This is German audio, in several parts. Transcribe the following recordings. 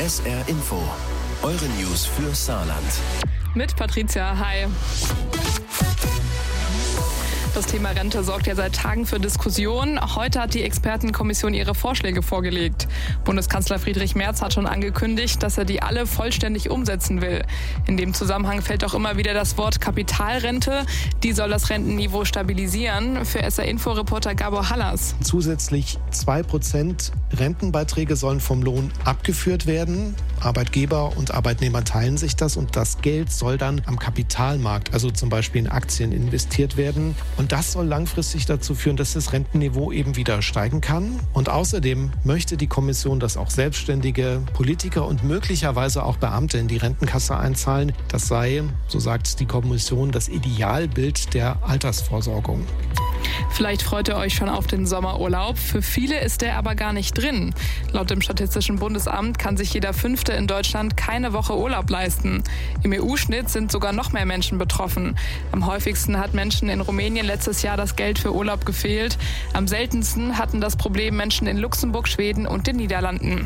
SR Info, eure News für Saarland. Mit Patricia, hi. Das Thema Rente sorgt ja seit Tagen für Diskussionen. Heute hat die Expertenkommission ihre Vorschläge vorgelegt. Bundeskanzler Friedrich Merz hat schon angekündigt, dass er die alle vollständig umsetzen will. In dem Zusammenhang fällt auch immer wieder das Wort Kapitalrente. Die soll das Rentenniveau stabilisieren. Für SR-Info-Reporter Gabor Hallas. Zusätzlich 2% Rentenbeiträge sollen vom Lohn abgeführt werden. Arbeitgeber und Arbeitnehmer teilen sich das und das Geld soll dann am Kapitalmarkt, also zum Beispiel in Aktien, investiert werden. Und das soll langfristig dazu führen, dass das Rentenniveau eben wieder steigen kann. Und außerdem möchte die Kommission, dass auch Selbstständige, Politiker und möglicherweise auch Beamte in die Rentenkasse einzahlen. Das sei, so sagt die Kommission, das Idealbild der Altersvorsorgung. Vielleicht freut ihr euch schon auf den Sommerurlaub. Für viele ist der aber gar nicht drin. Laut dem Statistischen Bundesamt kann sich jeder Fünfte in Deutschland keine Woche Urlaub leisten. Im EU-Schnitt sind sogar noch mehr Menschen betroffen. Am häufigsten hat Menschen in Rumänien letztes Jahr das Geld für Urlaub gefehlt. Am seltensten hatten das Problem Menschen in Luxemburg, Schweden und den Niederlanden.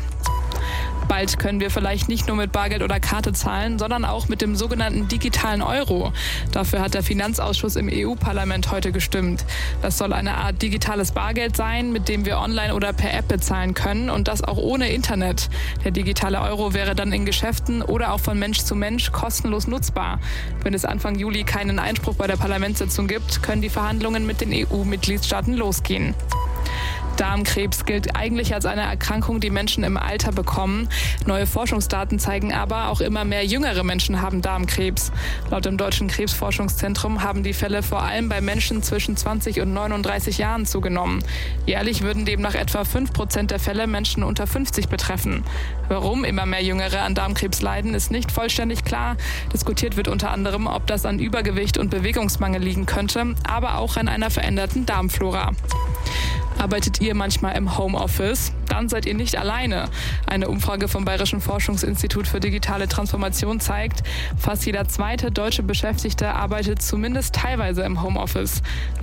Bald können wir vielleicht nicht nur mit Bargeld oder Karte zahlen, sondern auch mit dem sogenannten digitalen Euro. Dafür hat der Finanzausschuss im EU-Parlament heute gestimmt. Das soll eine Art digitales Bargeld sein, mit dem wir online oder per App bezahlen können und das auch ohne Internet. Der digitale Euro wäre dann in Geschäften oder auch von Mensch zu Mensch kostenlos nutzbar. Wenn es Anfang Juli keinen Einspruch bei der Parlamentssitzung gibt, können die Verhandlungen mit den EU-Mitgliedstaaten losgehen. Darmkrebs gilt eigentlich als eine Erkrankung, die Menschen im Alter bekommen. Neue Forschungsdaten zeigen aber, auch immer mehr jüngere Menschen haben Darmkrebs. Laut dem Deutschen Krebsforschungszentrum haben die Fälle vor allem bei Menschen zwischen 20 und 39 Jahren zugenommen. Jährlich würden demnach etwa 5% der Fälle Menschen unter 50 betreffen. Warum immer mehr Jüngere an Darmkrebs leiden, ist nicht vollständig klar. Diskutiert wird unter anderem, ob das an Übergewicht und Bewegungsmangel liegen könnte, aber auch an einer veränderten Darmflora. Arbeitet ihr manchmal im Homeoffice? Dann seid ihr nicht alleine. Eine Umfrage vom Bayerischen Forschungsinstitut für digitale Transformation zeigt, fast jeder zweite deutsche Beschäftigte arbeitet zumindest teilweise im Homeoffice.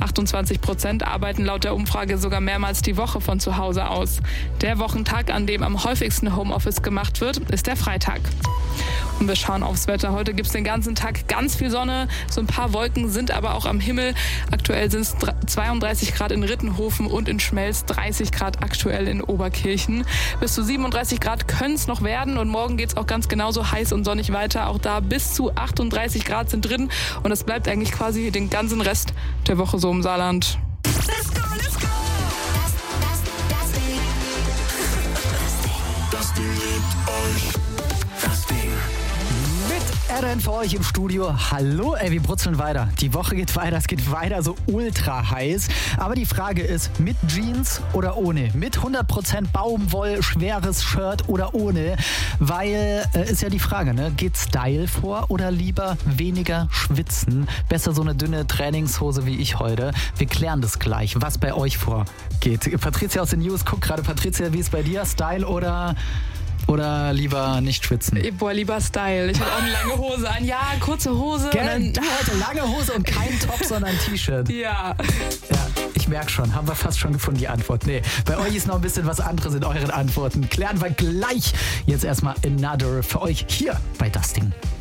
28% arbeiten laut der Umfrage sogar mehrmals die Woche von zu Hause aus. Der Wochentag, an dem am häufigsten Homeoffice gemacht wird, ist der Freitag. Und wir schauen aufs Wetter. Heute gibt es den ganzen Tag ganz viel Sonne. So ein paar Wolken sind aber auch am Himmel. Aktuell sind es 32 Grad in Rittenhofen und in Schmelz, 30 Grad aktuell in Oberkirchen. Bis zu 37 Grad können es noch werden und morgen geht es auch ganz genauso heiß und sonnig weiter. Auch da bis zu 38 Grad sind drin und das bleibt eigentlich quasi den ganzen Rest der Woche so im Saarland. Let's go, let's go. Das Ding liebt euch. Das Ding. RN für euch im Studio. Hallo, wir brutzeln weiter. Die Woche geht weiter, es geht weiter so ultra heiß. Aber die Frage ist, mit Jeans oder ohne? Mit 100% Baumwoll, schweres Shirt oder ohne? Weil, ist ja die Frage, ne? Geht Style vor oder lieber weniger schwitzen? Besser so eine dünne Trainingshose wie ich heute. Wir klären das gleich, was bei euch vorgeht. Patricia aus den News, guck gerade. Patricia, wie ist bei dir? Style oder lieber nicht schwitzen? Boah, lieber Style. Ich habe auch eine lange Hose an. Ja, kurze Hose. Gerne heute lange Hose und kein Top, sondern ein T-Shirt. Ja. Ja, ich merke schon. Haben wir fast schon gefunden, die Antwort. Nee, bei euch ist noch ein bisschen was anderes in euren Antworten. Klären wir gleich. Jetzt erstmal Another für euch hier bei Das Ding.